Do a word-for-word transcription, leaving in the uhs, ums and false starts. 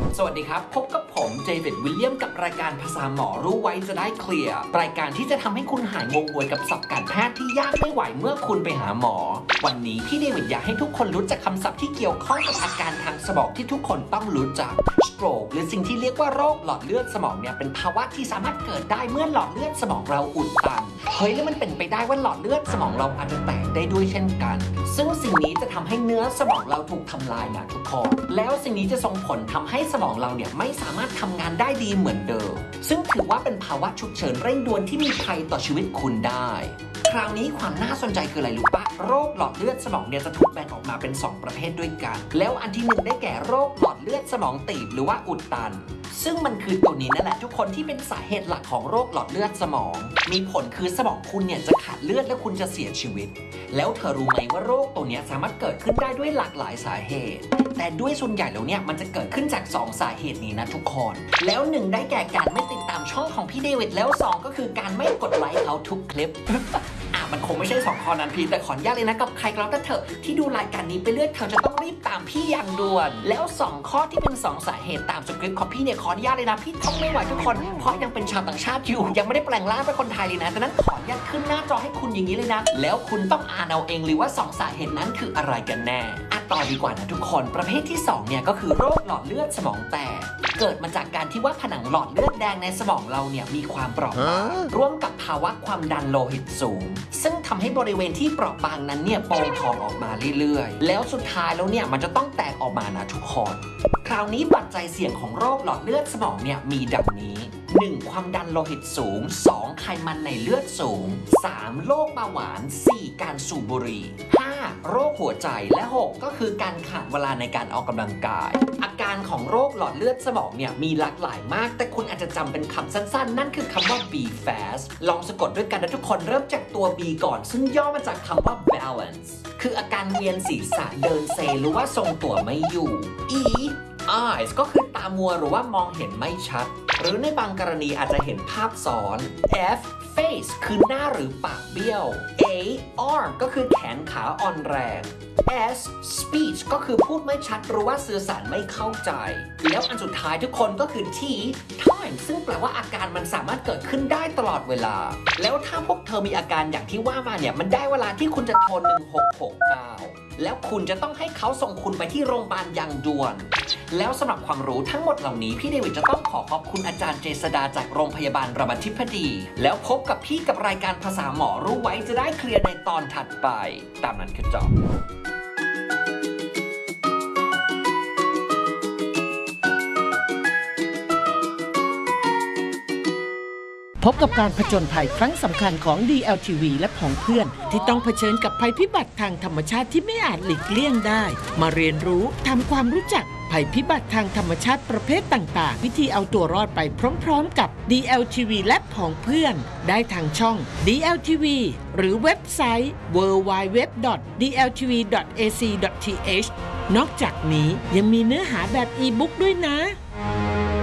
สวัสดีครับพบกับผมเจวิดวิลเลียมกับรายการภาษาหมอรู้ไว้จะได้เคลียร์รายการที่จะทำให้คุณหายงงงวยกับศัพท์การแพทย์ที่ยากไม่ไหวเมื่อคุณไปหาหมอวันนี้พี่เดวิดอยากให้ทุกคนรู้จักคำศัพท์ที่เกี่ยวข้องกับอาการทางสมองที่ทุกคนต้องรู้จัก stroke หรือสิ่งที่เรียกว่าโรคหลอดเลือดสมองเนี่ยเป็นภาวะที่สามารถเกิดได้เมื่อหลอดเลือดสมองเราอุดตันเฮ้ยแล้วมันเป็นไปได้ว่าหลอดเลือดสมองเราอาจจะแตกได้ด้วยเช่นกันซึ่งสิ่งนี้จะทำให้เนื้อสมองเราถูกทำลายนะทุกคนแล้วสิ่งนี้จะส่งผลทำให้สมองเราเนี่ยไม่สามารถทำงานได้ดีเหมือนเดิมซึ่งถือว่าเป็นภาวะฉุกเฉินเร่งด่วนที่มีภัยต่อชีวิตคุณได้คราวนี้ความน่าสนใจคืออะไรรู้ปะโรคหลอดเลือดสมองเนี่ยจะถูกแบ่งออกมาเป็นสองประเภทด้วยกันแล้วอันที่หนึ่งได้แก่โรคหลอดเลือดสมองตีบหรือว่าอุดตันซึ่งมันคือตัวนี้นั่นแหละทุกคนที่เป็นสาเหตุหลักของโรคหลอดเลือดสมองมีผลคือสมองคุณเนี่ยจะขาดเลือดและคุณจะเสียชีวิตแล้วเธอรู้ไหมว่าโรคตัวนี้สามารถเกิดขึ้นได้ด้วยหลากหลายสาเหตุแต่ด้วยส่วนใหญ่แล้วเนี่ยมันจะเกิดขึ้นจากสองสาเหตุนี้นะทุกคนแล้วหนึ่งได้แก่การไม่ติดตามช่องของพี่เดวิดแล้วสองก็คือการไม่กดไลค์เขาทุกคลิป อ่ะมันคงไม่ใช่สองข้อนั้นพี่แต่ขออนุญาตเลยนะกับใครก็แล้วแต่เธอที่ดูรายการนี้ไปเรื่อยเธอจะต้องรีบตามพี่อย่างด่วนแล้วสองข้อที่เป็นสองสาเหตุตามสคริปต์ของพี่เนี่ยขออนุญาตเลยนะพี่ต้องไม่ไหวทุกคนเพราะยังเป็นชาวต่างชาติอยู่ยังไม่ได้แปลงร่างเป็นคนไทยเลยนะดังนั้นขออนุญาตขึ้นหน้าจอให้คุณอย่างนี้เลยนะแล้วคุณต้องอ่านเอาเองเลยว่าสองสาเหตุนั้นคืออะไรกันแน่อ่ะต่อดีกว่านะทุกคนประเภทที่สองเนี่ยก็คือโรคหลอดเลือดสมองแตกเกิดมาจากการที่ว่าผนังหลอดเลือดแดงในสมองเราเนี่ยมีความเปราะบางร่วมกับภาวะความดันโลหิตสูงซึ่งทำให้บริเวณที่เปราะบางนั้นเนี่ยโป่งพองออกมาเรื่อยๆแล้วสุดท้ายแล้วเนี่ยมันจะต้องแตกออกมานะทุกคนคราวนี้ปัจจัยเสี่ยงของโรคหลอดเลือดสมองเนี่ยมีดังนี้ หนึ่ง ความดันโลหิตสูง สอง ไขมันในเลือดสูง สาม โรคเบาหวาน สี่ การสูบบุหรี่ ห้า โรคหัวใจและ หก ก็คือการขาดเวลาในการออกกำลังกายอาการของโรคหลอดเลือดสมองเนี่ยมีหลากหลายมากแต่คุณอาจจะจำเป็นคำสั้นๆนั่นคือคำว่า B fast ลองสะกดด้วยกันนะทุกคนเริ่มจากตัว B ก่อนซึ่งย่อมาจากคำว่า balance คืออาการเวียนศีรษะเดินเซหรือว่าทรงตัวไม่อยู่ E eyes ก็คือตามัวหรือว่ามองเห็นไม่ชัดหรือในบางกรณีอาจจะเห็นภาพซ้อน F face คือหน้าหรือปากเบี้ยว A arm ก็คือแขนขาอ่อนแรง S speech ก็คือพูดไม่ชัดหรือว่าสื่อสารไม่เข้าใจแล้วอันสุดท้ายทุกคนก็คือ T time ซึ่งแปลว่าอาการมันสามารถเกิดขึ้นได้ตลอดเวลาแล้วถ้าพวกเธอมีอาการอย่างที่ว่ามาเนี่ยมันได้เวลาที่คุณจะโทรหนึ่งหกหกเก้าแล้วคุณจะต้องให้เขาส่งคุณไปที่โรงพยาบาลอย่างด่วนแล้วสำหรับความรู้ทั้งหมดเหล่านี้พี่เดวิดจะต้องขอขอบคุณอาจารย์เจษดาจากโรงพยาบาลรามาธิบดีแล้วพบกับพี่กับรายการภาษาหมอรู้ไว้จะได้เคลียร์ในตอนถัดไปตามนั้นคือจบพบกับการผจญภัยครั้งสำคัญของ ดี แอล ที วี และของเพื่อนที่ต้องเผชิญกับภัยพิบัติทางธรรมชาติที่ไม่อาจหลีกเลี่ยงได้มาเรียนรู้ทำความรู้จักภัยพิบัติทางธรรมชาติประเภทต่างๆวิธีเอาตัวรอดไปพร้อมๆกับ ดี แอล ที วี และของเพื่อนได้ทางช่อง ดี แอล ที วี หรือเว็บไซต์ ดับเบิลยู ดับเบิลยู ดับเบิลยู ดอท ดี แอล ที วี ดอท เอ ซี ดอท ที เอช นอกจากนี้ยังมีเนื้อหาแบบอีบุ๊กด้วยนะ